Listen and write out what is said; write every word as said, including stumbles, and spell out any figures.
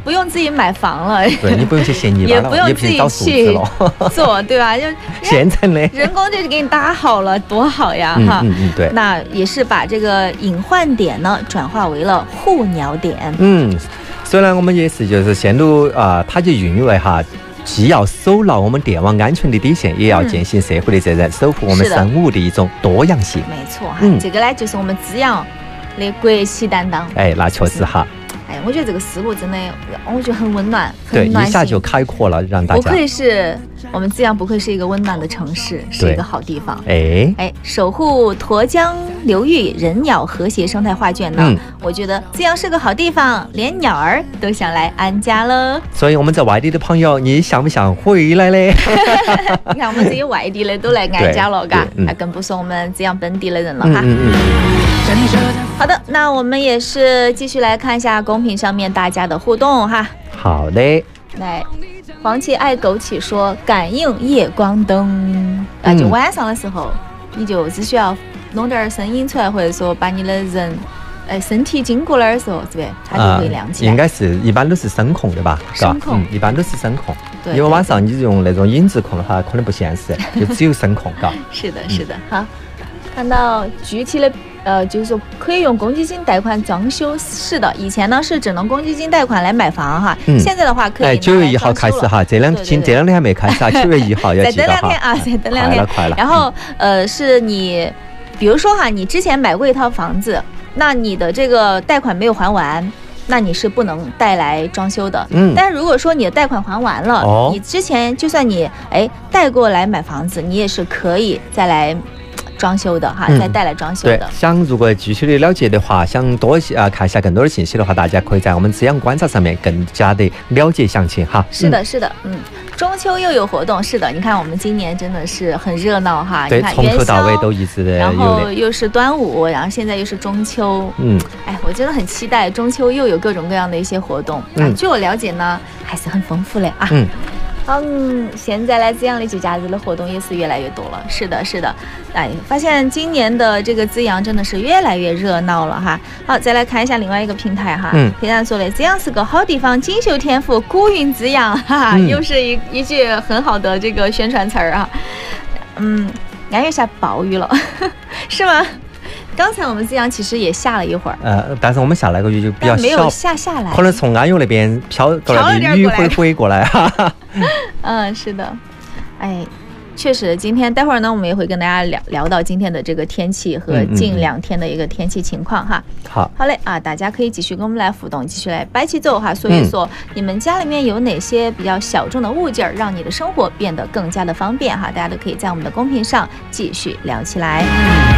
不用自己买房了， 对你不用去嫌泥巴了， 也不用自己去做，对吧？就现成的， 人工就给你搭好了，多好呀！ 嗯、 哈、 嗯嗯，对。 那也是把这个隐患点呢转化为了护鸟点。 嗯，虽然我们也是就是线路啊、呃，它就认为哈。既要守牢我们电网安全的底线，也要践行社会的责任，守护我们生物的一种多样性。 没错哈、嗯，这个呢就是我们资阳的国企担当。 哎，那确实哈。 哎，我觉得这个思路真的，我觉得很温暖， 对，一下就开阔了，让大家。 不愧是我们资阳，不愧是一个温暖的城市，是一个好地方。 哎哎，守护沱江流域人鸟和谐生态画卷呢，嗯、我觉得资阳是个好地方，连鸟儿都想来安家了。 所以我们在外地的朋友，你想不想回来嘞？ 你看我们这些外地的都来安家了，嘎，那、嗯、更不说我们资阳本地的人了哈。 嗯嗯嗯好的，那我们也是继续来看一下公屏上面大家的互动哈。 好嘞， 来，黄芪爱枸杞说感应夜光灯啊，就晚上的时候，嗯、你就只需要弄点声音出来，或者说把你的人哎身体经过那儿的时候，对不对？它就会亮起来。 呃、应该是一般都是声控的吧？ 声控、 嗯，一般都是声控。 对， 因为晚上你用那种影子控的话，可能不现实，就只有声控，嘎。 是的，是的，嗯、好。看到具体的，呃，就是说可以用公积金贷款装修，是的，以前呢是只能公积金贷款来买房哈，嗯、现在的话可以。 哎，九月一号开始哈，这两天这两天还没开始啊，九月一号要记得哈。 再等两天啊，再等两天， 快了快了。 然后呃，是你，比如说哈，你之前买过一套房子，那你的这个贷款没有还完。那你是不能带来装修的，嗯，但是如果说你的贷款还完了，哦、你之前就算你哎带过来买房子，你也是可以再来装修的哈，嗯、再带来装修的。 对，想如果继续的了解的话，想多啊、呃、看一下更多的信息的话，大家可以在我们资阳观察上面更加的了解详情哈。 是的，是的，嗯，中秋又有活动，是的，你看我们今年真的是很热闹哈， 对，从头到尾都一直的， 然后又是端午，然后现在又是中秋，嗯，哎，我真的很期待中秋又有各种各样的一些活动。嗯，啊、据我了解呢，还是很丰富嘞啊。嗯。嗯，现在呢，这样的节假日的活动也是越来越多了。是的，是的，哎，发现今年的这个资阳真的是越来越热闹了哈。好，再来看一下另外一个平台哈。嗯。平常说的，资阳是个好地方，锦绣天府，孤云滋养，哈哈，嗯、又是一一句很好的这个宣传词儿啊。嗯，安岳下暴雨了，是吗？刚才我们资阳其实也下了一会儿， 呃，但是我们下那个雨就比较小， 没有下下来， 可能从安岳那边飘过来的雨会回过来。 嗯，是的，哎，确实，今天待会儿呢，我们也会跟大家聊聊到今天的这个天气和近两天的一个天气情况哈。 好、嗯， 好嘞啊，大家可以继续跟我们来互动，继续来掰起奏哈，说一说、嗯、你们家里面有哪些比较小众的物件，让你的生活变得更加的方便哈，大家都可以在我们的公屏上继续聊起来。